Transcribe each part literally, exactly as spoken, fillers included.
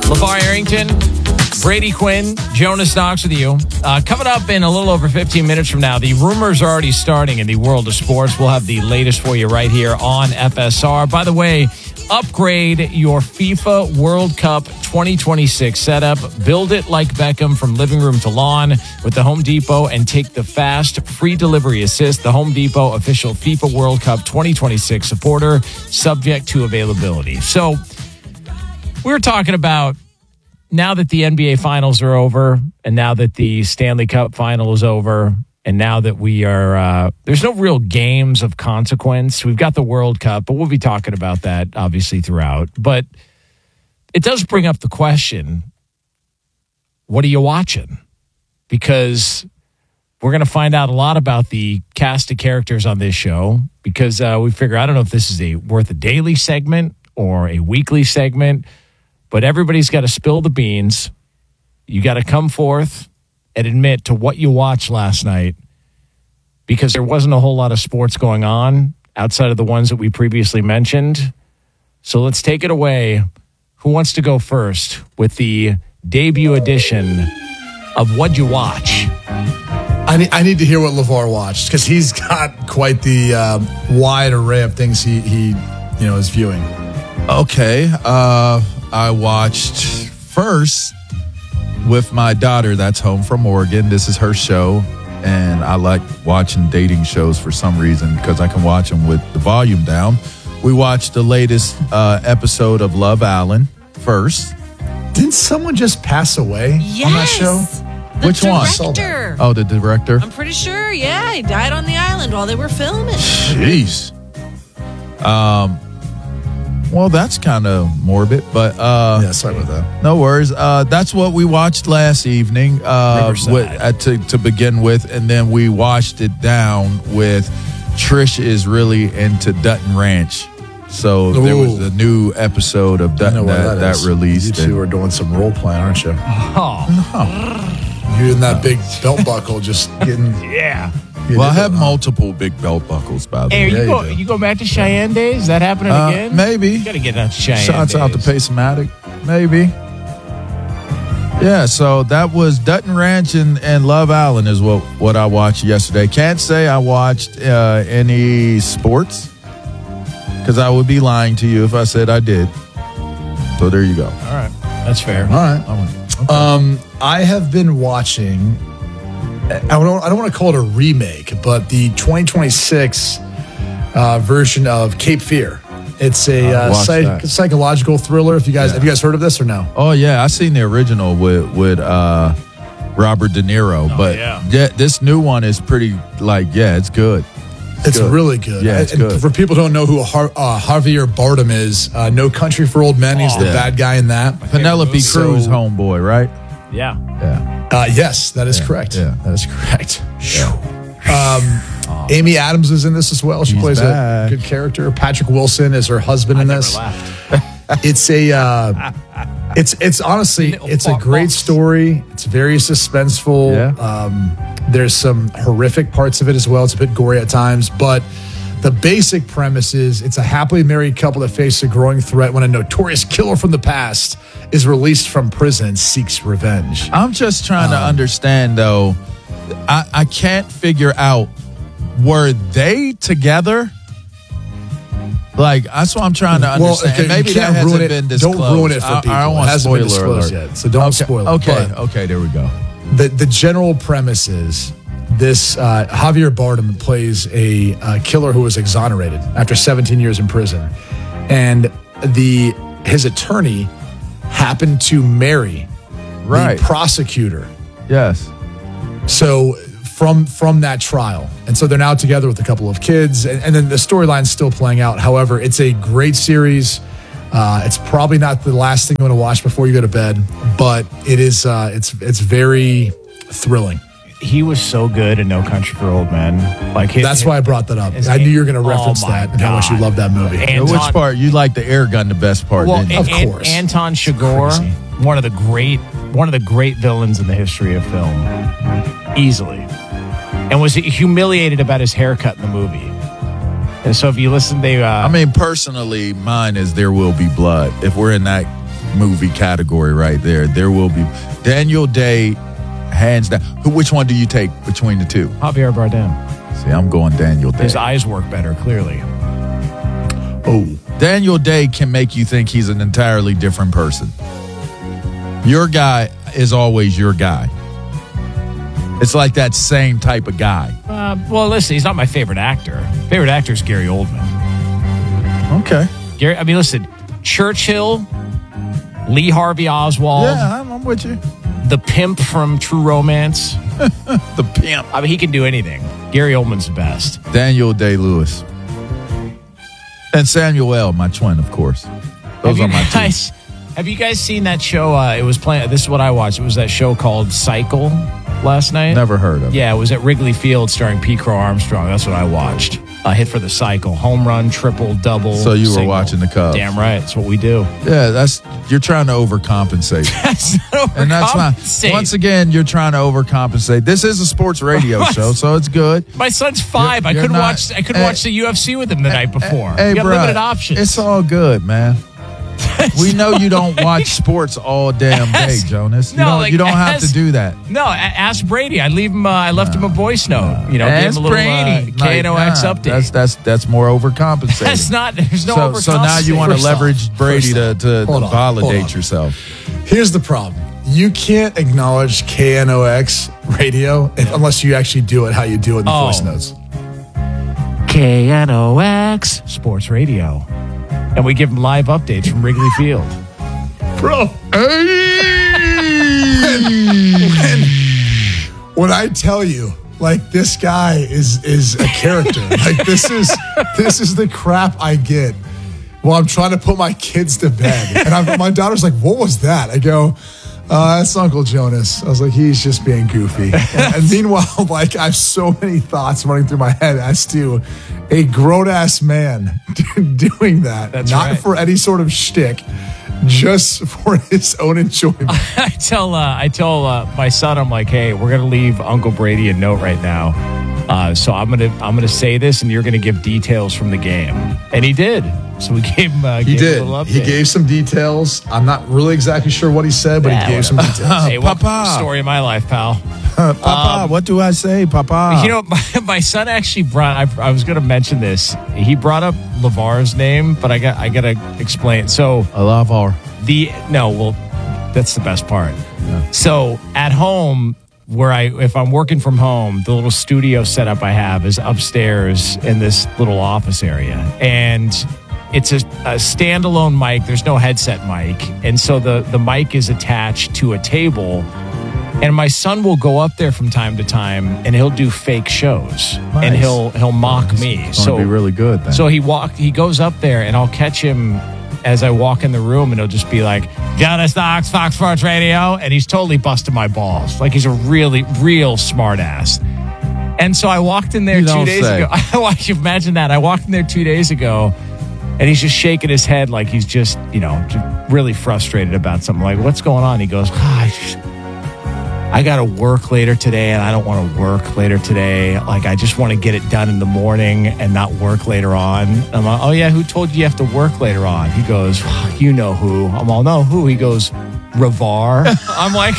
LeVar Arrington, Brady Quinn, Jonas Knox with you. Uh, coming up in a little over fifteen minutes from now, the rumors are already starting in the world of sports. We'll have the latest for you right here on F S R. By the way, upgrade your FIFA World Cup twenty twenty-six setup. Build it like Beckham from living room to lawn with the Home Depot and take the fast free delivery assist. The Home Depot official FIFA World Cup twenty twenty-six supporter, subject to availability. So we were talking about now that the N B A finals are over and now that the Stanley Cup final is over and now that we are, uh, there's no real games of consequence. We've got the World Cup, but we'll be talking about that obviously throughout. But it does bring up the question, what are you watching? Because we're going to find out a lot about the cast of characters on this show because uh, we figure, I don't know if this is a worth a daily segment or a weekly segment, but everybody's got to spill the beans. You got to come forth and admit to what you watched last night because there wasn't a whole lot of sports going on outside of the ones that we previously mentioned. So let's take it away. Who wants to go first with the debut edition of What'd You Watch? I need, I need to hear what LeVar watched because he's got quite the uh, wide array of things he, he you know, is viewing. Okay. Uh, I watched first with my daughter that's home from Oregon. This is her show, and I like watching dating shows for some reason because I can watch them with the volume down. We watched the latest uh, episode of Love Island first. Didn't someone just pass away yes. on that show? The Which director. one? Oh, the director? I'm pretty sure, yeah. He died on the island while they were filming. Jeez. Um, well, that's kind of morbid, but... Uh, yeah, sorry about that. No worries. Uh, that's what we watched last evening uh, with, uh, to, to begin with, and then we washed it down with Trish is really into Dutton Ranch. So Ooh. There was a new episode of Dutton that, that, that released. You two are doing some role playing, aren't you? Oh. No. You and that big belt buckle just getting... yeah. Well, I have multiple big belt buckles, by the hey, way. You, Yeah, go, you, you go back to Cheyenne days? Is that happening uh, again? Maybe. You got to get out to Cheyenne Shots days. out to Pacematic. Maybe. Yeah, so that was Dutton Ranch and, and Love Island is what, what I watched yesterday. Can't say I watched uh, any sports because I would be lying to you if I said I did. So there you go. All right. That's fair. All right. Okay. Um, I have been watching... I don't, I don't want to call it a remake, but the twenty twenty-six uh, version of Cape Fear. It's a uh, psych- psychological thriller. If you guys, yeah. have you guys heard of this or no? Oh yeah, I seen the original with with uh, Robert De Niro, oh, but yeah. yeah, this new one is pretty like yeah, it's good. It's, it's good. really good. Yeah, it's and good. For people who don't know who Har- uh, Javier Bardem is, uh, No Country for Old Men. He's oh, the yeah. bad guy in that. Penelope Cruz so, homeboy, right? Yeah. Yeah. Uh, yes, that is yeah, correct. Yeah. That is correct. Yeah. Um, oh. Amy Adams is in this as well. She She's plays back. a good character. Patrick Wilson is her husband I in never this. laughed. It's a, uh, it's it's honestly, it's a great story. It's very suspenseful. Yeah. Um, there's some horrific parts of it as well. It's a bit gory at times, but the basic premise is it's a happily married couple that face a growing threat when a notorious killer from the past is released from prison and seeks revenge. I'm just trying um, to understand, though. I, I can't figure out, were they together? Like, that's what I'm trying to understand. Well, okay, maybe that hasn't it. been disclosed. Don't ruin it for people. I, I don't want it hasn't been spoiler disclosed alert. yet, so don't okay, spoil it. Okay, But okay, there we go. The, the general premise is this uh, Javier Bardem plays a uh, killer who was exonerated after seventeen years in prison. And the his attorney happened to marry right. the prosecutor. Yes. So from from that trial. And so they're now together with a couple of kids. And, and then the storyline's still playing out. However, it's a great series. Uh, it's probably not the last thing you want to watch before you go to bed, but it is. Uh, it's it's very thrilling. He was so good in No Country for Old Men. Like his, that's why I brought that up. his, I knew you were going to reference oh that and how much you love that movie. Anton, which part you like the air gun the best part? Well, didn't you? of An- course, Anton Chigurh, one of the great one of the great villains in the history of film, easily, and was humiliated about his haircut in the movie. And so if you listen, they. Uh, I mean, personally, mine is There Will Be Blood. If we're in that movie category right there. There will be Daniel Day, hands down. Who? Which one do you take between the two? Javier Bardem. See, I'm going Daniel Day. His eyes work better, clearly. Oh, Daniel Day can make you think he's an entirely different person. Your guy is always your guy. It's like that same type of guy. Uh, well, listen, he's not my favorite actor. Favorite actor is Gary Oldman. Okay. Gary, I mean, listen, Churchill, Lee Harvey Oswald, Yeah, I'm, I'm with you. the pimp from True Romance. The pimp. I mean, he can do anything. Gary Oldman's the best. Daniel Day-Lewis. And Samuel L., my twin, of course. Those have are you my two. guys, Have you guys seen that show? Uh, it was playing. This is what I watched. It was that show called Cycle last night. Never heard of it. Yeah, it was at Wrigley Field starring P. Crow Armstrong. That's what I watched. A hit for the cycle. Home run, triple, double. So you were single. watching the Cubs. Damn right. That's what we do. Yeah, that's you're trying to overcompensate. That's not And that's not. overcompensate. Once again, you're trying to overcompensate. This is a sports radio show, so it's good. My son's five. You're- I you're couldn't not- watch. I couldn't Hey, watch the U F C with him the night before. Hey, you got bro, limited options. it's all good, man. We know you don't watch sports all damn day, Ask- Jonas. You No, don't, like, you don't have ask- to do that. No, a- ask Brady. I leave him. Uh, I left him a voice note. You know, gave Ask him a little Brady. uh, K N O X Like, nah, update. That's that's that's more overcompensating. That's not. There's no so, overcompensating. so now you want to First off, leverage Brady to, first to off, hold on, validate hold on. yourself. Here's the problem. You can't acknowledge K N O X radio if, unless you actually do it how you do it in the Oh. voice notes. K N O X Sports Radio, and we give them live updates from Wrigley Field. Bro. when, when I tell you, like, this guy is is a character. Like, this is this is the crap I get while I'm trying to put my kids to bed. And I'm, my daughter's like, what was that? I go, uh, that's Uncle Jonas. I was like, he's just being goofy. And, and meanwhile, like, I have so many thoughts running through my head as to a grown-ass man doing that. That's not right. for any sort of shtick, just for his own enjoyment. I tell uh, I tell uh, my son, I'm like, hey, we're gonna leave Uncle Brady a note right now. Uh, so I'm gonna I'm gonna say this, and you're gonna give details from the game. And he did. So we gave him. Uh, He gave did. Him a little He update. gave some details. I'm not really exactly sure what he said, but Yeah, he gave some whatever. details. Hey, welcome to the Papa. story of my life, pal. Papa, what do I say, Papa? You know, my, my son actually brought. I, I was going to mention this. He brought up LeVar's name, but I got I got to explain. So I love our. the no, well, that's the best part. So at home, where I if I'm working from home, the little studio setup I have is upstairs in this little office area, and it's a, a standalone mic. There's no headset mic, and so the the mic is attached to a table. And my son will go up there from time to time, and he'll do fake shows, and Nice. he'll he'll mock me. It's So gonna be really good then. so he walk he goes up there, and I'll catch him as I walk in the room, and he'll just be like, Jonas Knox, Fox Sports Radio, and he's totally busting my balls. Like, he's a really, real smart ass. And so I walked in there You two don't days say. ago. I want you to imagine that. I walked in there two days ago, and he's just shaking his head like he's just, you know, just really frustrated about something. Like, what's going on? He goes, ah, I just, I got to work later today, and I don't want to work later today. Like, I just want to get it done in the morning and not work later on. I'm like, oh, yeah, who told you you have to work later on? He goes, you know who. I'm all, no, who? He goes, Ravar. I'm like,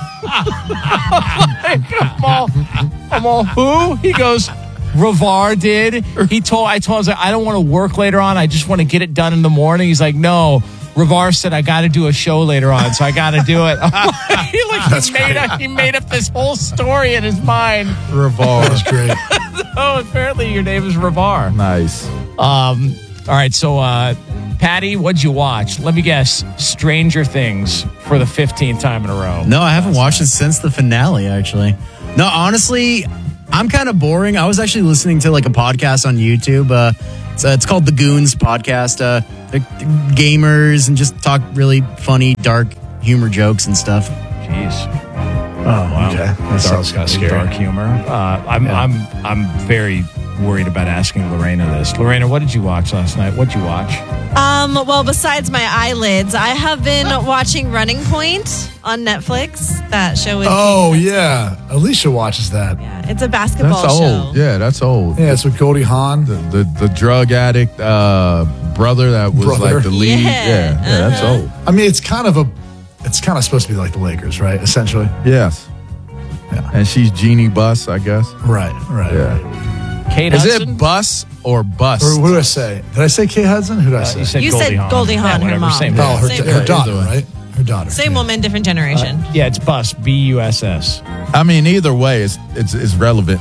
I'm all, I'm all, who? He goes, Ravar did. He told, I told him, I was like, I don't want to work later on. I just want to get it done in the morning. He's like, no. Ravar said, I got to do a show later on, so I got to do it. he, like, That's he, made up, he made up this whole story in his mind. Revolve. That was great. Oh, apparently your name is Ravar. Nice. Um, all right, so uh, Patty, what'd you watch? Let me guess. Stranger Things for the fifteenth time in a row. No, I haven't watched it since the finale, actually. No, honestly, I'm kind of boring. I was actually listening to like a podcast on YouTube. Uh, it's, uh, it's called The Goons Podcast. Uh, they're, they're gamers and just talk really funny, dark humor jokes and stuff. Jeez. Oh, wow. Okay. That sounds kind of scary. Dark humor. Uh, I'm, I'm, I'm very worried about asking Lorena this. Lorena, what did you watch last night? What'd you watch? Um, well, besides my eyelids, I have been watching Running Point on Netflix. That show is Oh, yeah. Alicia watches that. yeah, it's a basketball That's show. old. Yeah, that's old. Yeah, it's with Goldie Hawn. The, the the drug addict uh, brother that was Brother. like the lead. Yeah. Yeah, yeah, that's Uh-huh. old. I mean, it's kind of a, it's kind of supposed to be like the Lakers, right? Essentially. Yes. Yeah. And she's Jeannie Buss, I guess. Right, right. Yeah. Kate Is Hudson? it Bus or Bust? Or what did I say? Did I say Kate Hudson? Who did I Uh, say? you said You Goldie said Hawn. Goldie Hawn, Yeah, her whatever, mom. Same oh, her, Same her woman. daughter, Either way. right? Her daughter. Same yeah. woman, different generation. Yeah, it's Bus. B U S S. I mean, either way, it's it's, it's relevant.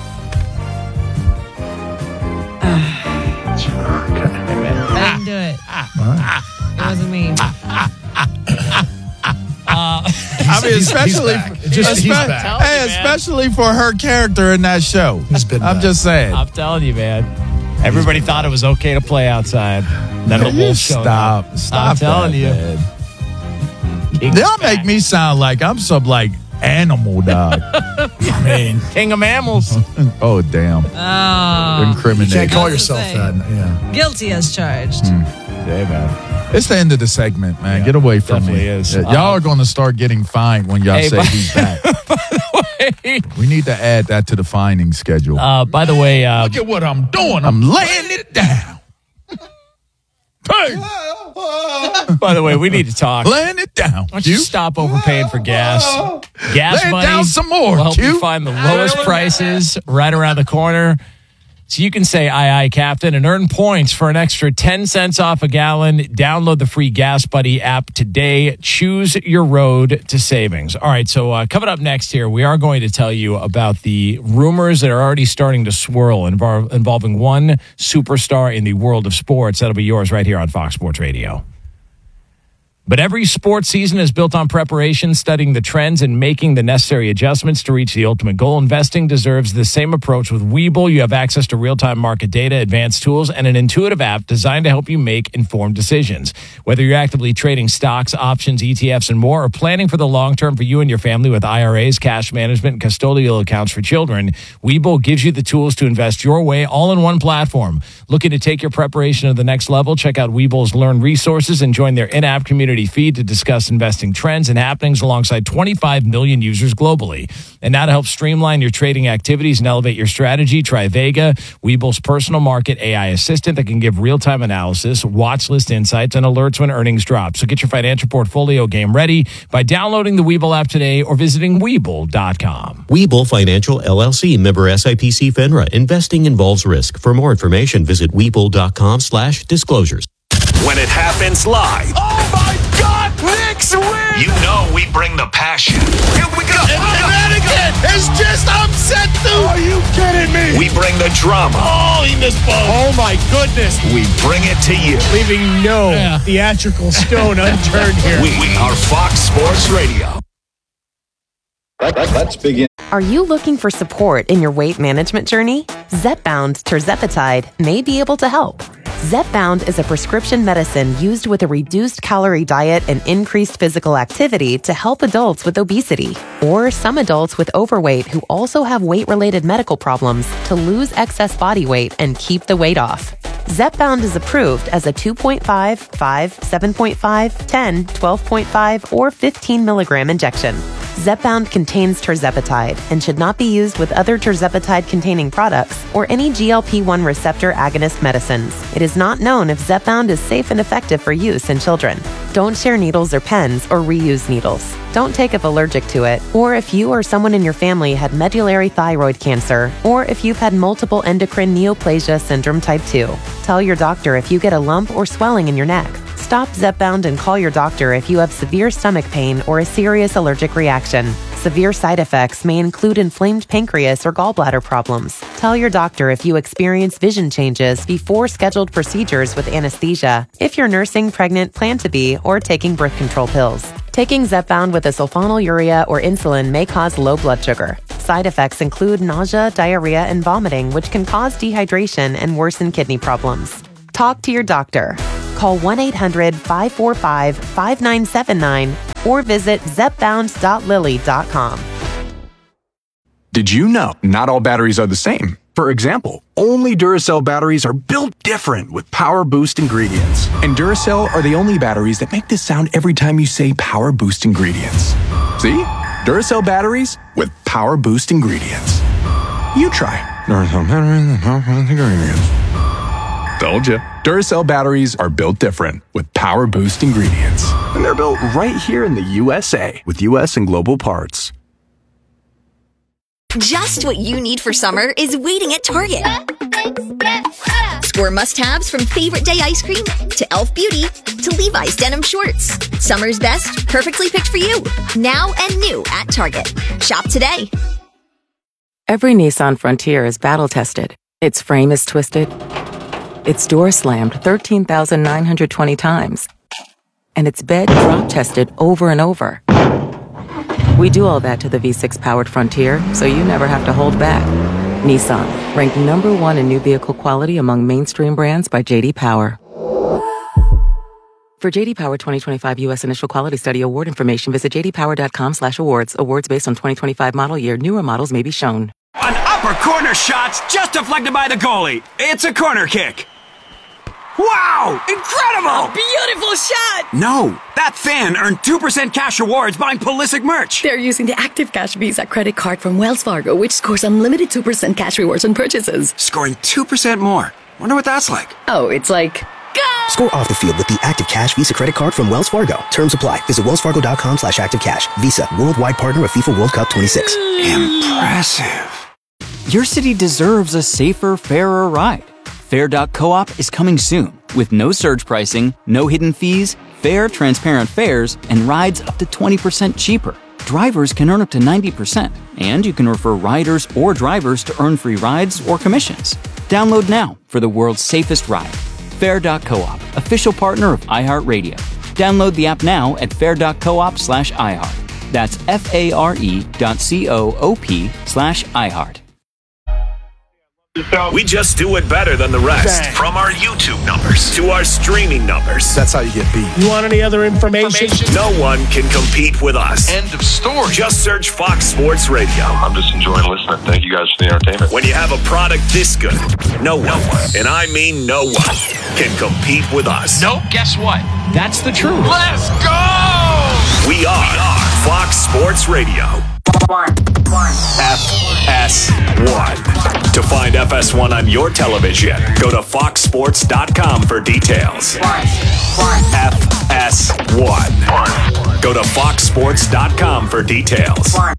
I didn't do it. It wasn't me. I mean, he's- he's especially, back. It just- he's espe- back. Telling you, hey, man. especially for her character in that show. He's been I'm back. just saying. I'm telling you, man. Everybody thought it was okay to play outside. Then the You wolves showed stop. up. Stop. I'm telling that, you. man. King's They'll back. make me sound like I'm some like animal dog. I mean, King of mammals. Oh, damn. Oh. you Incriminating. can't call That's yourself insane. that. Yeah. Guilty as charged. Hey, man. It's the end of the segment, man. Yeah, Get away from definitely me. is. Yeah, y'all Uh, are going to start getting fined when y'all Hey, say by- he's back. Hey, We need to add that to the finding schedule. uh, by the way, uh, Look at what I'm doing. I'm laying it down. Hey, by the way, we need to talk. Why laying it down. don't you Q. stop overpaying for gas? Gas Lay it money down some more, will help Q. you find the lowest prices right around the corner. So you can say aye, aye, Captain, and earn points for an extra ten cents off a gallon. Download the free Gas Buddy app today. Choose your road to savings. All right, so uh, coming up next here, we are going to tell you about the rumors that are already starting to swirl involve, involving one superstar in the world of sports. That'll be yours right here on Fox Sports Radio. But every sports season is built on preparation, studying the trends, and making the necessary adjustments to reach the ultimate goal. Investing deserves the same approach with Webull. You have access to real-time market data, advanced tools, and an intuitive app designed to help you make informed decisions. Whether you're actively trading stocks, options, E T Fs, and more, or planning for the long term for you and your family with I R As, cash management, and custodial accounts for children, Webull gives you the tools to invest your way all in one platform. Looking to take your preparation to the next level? Check out Webull's Learn resources and join their in-app community feed to discuss investing trends and happenings alongside twenty-five million users globally. And now to help streamline your trading activities and elevate your strategy, try Vega, Webull's personal market A I assistant that can give real-time analysis, watch list insights, and alerts when earnings drop. So get your financial portfolio game ready by downloading the Webull app today or visiting Webull dot com. Webull Financial L L C, member S I P C FINRA. Investing involves risk. For more information, visit Webull dot com slash disclosures. When it happens live, Oh my God, Knicks win! you know we bring the passion. Here we go! And, and that again! It's just upset, dude! Are you kidding me? We bring the drama. Oh, he missed both. Oh my goodness! We bring it to you. Leaving no theatrical stone unturned here. We, we are Fox Sports Radio. Let's begin. Are you looking for support in your weight management journey? Zepbound Tirzepatide may be able to help. Zepbound is a prescription medicine used with a reduced calorie diet and increased physical activity to help adults with obesity or some adults with overweight who also have weight-related medical problems to lose excess body weight and keep the weight off. Zepbound is approved as a two point five, five, seven point five, ten, twelve point five, or fifteen milligram injection. Zepbound contains tirzepatide and should not be used with other tirzepatide-containing products or any G L P one receptor agonist medicines. It is not known if Zepbound is safe and effective for use in children. Don't share needles or pens or reuse needles. Don't take if allergic to it, or if you or someone in your family had medullary thyroid cancer, or if you've had multiple endocrine neoplasia syndrome type two. Tell your doctor if you get a lump or swelling in your neck. Stop Zepbound and call your doctor if you have severe stomach pain or a serious allergic reaction. Severe side effects may include inflamed pancreas or gallbladder problems. Tell your doctor if you experience vision changes before scheduled procedures with anesthesia, if you're nursing, pregnant, plan to be, or taking birth control pills. Taking Zepbound with a sulfonylurea or insulin may cause low blood sugar. Side effects include nausea, diarrhea, and vomiting, which can cause dehydration and worsen kidney problems. Talk to your doctor. Call one eight hundred, five four five, five nine seven nine or visit zepbound dot lilly dot com. Did you know not all batteries are the same? For example, only Duracell batteries are built different with Power Boost ingredients. And Duracell are the only batteries that make this sound every time you say Power Boost ingredients. See? Duracell batteries with Power Boost ingredients. You try Duracell batteries with Power Boost ingredients. Told you. Duracell batteries are built different with Power Boost ingredients. And they're built right here in the U S A with U S and global parts. Just what you need for summer is waiting at Target. Score must-haves from Favorite Day ice cream to Elf Beauty to Levi's denim shorts. Summer's best, perfectly picked for you. Now and new at Target. Shop today. Every Nissan Frontier is battle-tested. Its frame is twisted. Its door slammed thirteen thousand nine hundred twenty times. And its bed drop-tested over and over. We do all that to the V six powered Frontier, so you never have to hold back. Nissan, ranked number one in new vehicle quality among mainstream brands by J D Power. For J D Power twenty twenty-five U S Initial Quality Study award information, visit j d power dot com slash awards. Awards based on twenty twenty-five model year. Newer models may be shown. An upper corner shot's just deflected by the goalie. It's a corner kick. Wow! Incredible! A beautiful shot! No, that fan earned two percent cash rewards buying Pulisic merch. They're using the Active Cash Visa credit card from Wells Fargo, which scores unlimited two percent cash rewards on purchases. Scoring two percent more. Wonder what that's like. Oh, it's like... Go! Score off the field with the Active Cash Visa credit card from Wells Fargo. Terms apply. Visit wellsfargo.com slash activecash. Visa, worldwide partner of FIFA World Cup twenty-six. Impressive. Your city deserves a safer, fairer ride. Fair dot coop is coming soon with no surge pricing, no hidden fees, fair, transparent fares, and rides up to twenty percent cheaper. Drivers can earn up to ninety percent, and you can refer riders or drivers to earn free rides or commissions. Download now for the world's safest ride. Fair dot coop, official partner of iHeartRadio. Download the app now at fair dot coop slash iHeart. That's F-A-R-E dot C-O-O-P slash iHeart. We just do it better than the rest. Bang. From our YouTube numbers to our streaming numbers. That's how you get beat. You want any other information? No one can compete with us. End of story. Just search Fox Sports Radio. I'm just enjoying listening. Thank you guys for the entertainment. When you have a product this good, no one, no one, and I mean no one, can compete with us. Nope, guess what? That's the truth. Let's go! We are, we are Fox Sports Radio. One, one. F S one. To find F S one on your television, go to fox sports dot com for details. One, one. F S one. One. Go to fox sports dot com for details. One.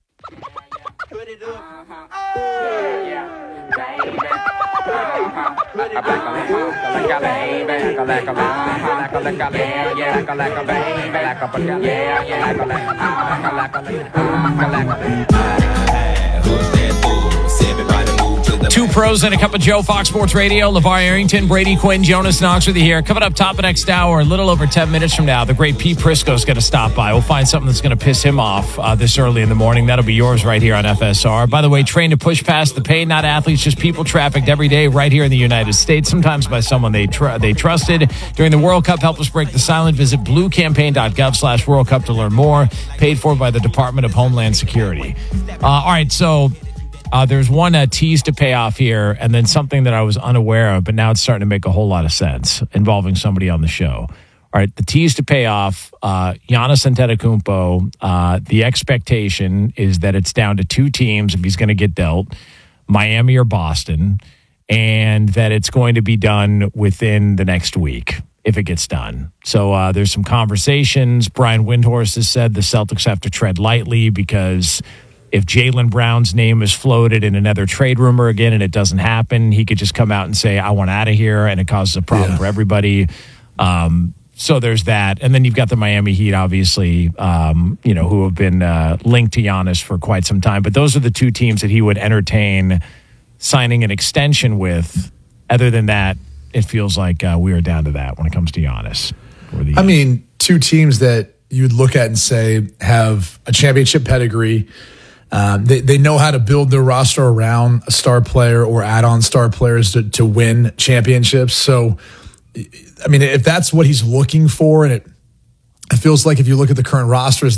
Two pros and a cup of Joe, Fox Sports Radio. LeVar Arrington, Brady Quinn, Jonas Knox with you here. Coming up top of next hour, a little over ten minutes from now, the great Pete Prisco is going to stop by. We'll find something that's going to piss him off uh, this early in the morning. That'll be yours right here on F S R. By the way, trained to push past the pain, not athletes, just people trafficked every day right here in the United States, sometimes by someone they tr- they trusted. During the World Cup, help us break the silence. Visit blue campaign dot gov slash World Cup to learn more. Paid for by the Department of Homeland Security. Uh, all right, so... Uh, there's one uh, tease to pay off here, and then something that I was unaware of, but now it's starting to make a whole lot of sense involving somebody on the show. All right, the tease to pay off, uh, Giannis Antetokounmpo, uh, the expectation is that it's down to two teams if he's going to get dealt, Miami or Boston, and that it's going to be done within the next week if it gets done. So uh, there's some conversations. Brian Windhorst has said the Celtics have to tread lightly because... if Jaylen Brown's name is floated in another trade rumor again and it doesn't happen, he could just come out and say, I want out of here, and it causes a problem yeah. for everybody. Um, so there's that. And then you've got the Miami Heat, obviously, um, you know, who have been uh, linked to Giannis for quite some time. But those are the two teams that he would entertain signing an extension with. Other than that, it feels like uh, we are down to that when it comes to Giannis. The, I mean, two teams that you'd look at and say have a championship pedigree. Um, they, they know how to build their roster around a star player or add-on star players to, to win championships. So, I mean, if that's what he's looking for, and it, it feels like if you look at the current rosters,